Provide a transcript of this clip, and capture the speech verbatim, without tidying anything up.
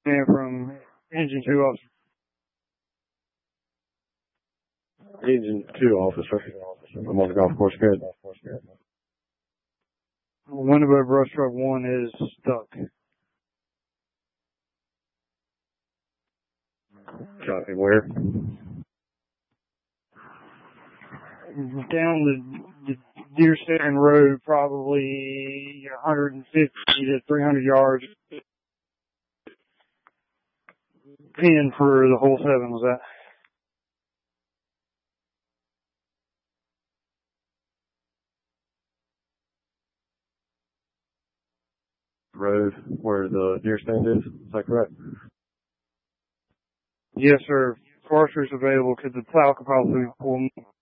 in from engine two officer. Engine two officer. I'm on the golf course. Good. Winnebago brush truck one is stuck. Copy. Where? Down the, the Deer Stand Road, probably one hundred fifty to three hundred yards. Pin for the whole seven was that. Road where the deer stand is. Is that correct? Yes, sir. Foresters available because the plow could probably pull